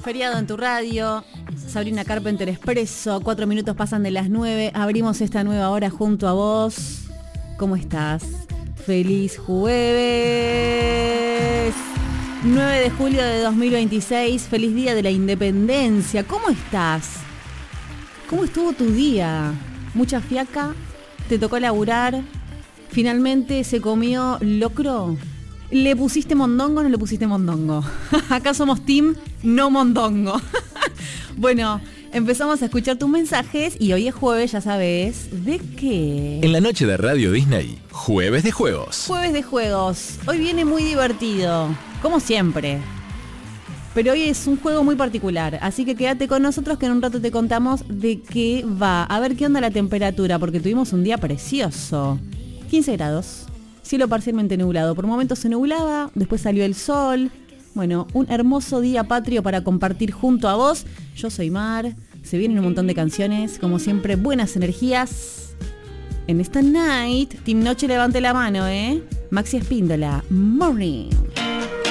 Feriado en tu radio, Sabrina Carpenter Expresso, 4 minutos pasan de las 9, abrimos esta nueva hora junto a vos. ¿Cómo estás? ¡Feliz jueves! 9 de julio de 2026, feliz día de la independencia. ¿Cómo estás? ¿Cómo estuvo tu día? ¿Mucha fiaca? ¿Te tocó laburar? ¿Finalmente se comió locro? ¿Le pusiste mondongo o no le pusiste mondongo? Acá somos team no mondongo. Bueno, empezamos a escuchar tus mensajes y hoy es jueves, ya sabes, ¿de qué? En la noche de Radio Disney, Jueves de Juegos. Jueves de juegos. Hoy viene muy divertido, como siempre. Pero hoy es un juego muy particular, así que quédate con nosotros que en un rato te contamos de qué va. A ver qué onda la temperatura, porque tuvimos un día precioso. 15 grados. Cielo parcialmente nublado, por momentos se nublaba, después salió el sol. Bueno, un hermoso día patrio para compartir junto a vos. Yo soy Mar, se vienen un montón de canciones, como siempre, buenas energías. En esta night, Team Noche levante la mano, Maxi Espíndola, Morning.